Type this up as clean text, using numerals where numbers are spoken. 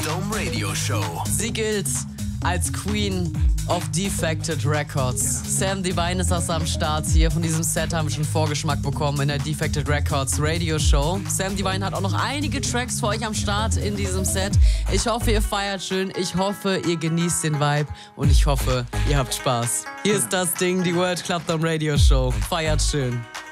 Dome Radio Show. Sie gilt als Queen of Defected Records. Sam Divine ist das am Start hier. Von diesem Set haben wir schon Vorgeschmack bekommen in der Defected Records Radio Show. Sam Divine hat auch noch einige Tracks für euch am Start in diesem Set. Ich hoffe, ihr feiert schön. Ich hoffe, ihr genießt den Vibe. Und ich hoffe, ihr habt Spaß. Hier ist das Ding, die World Club Dome Radio Show. Feiert schön.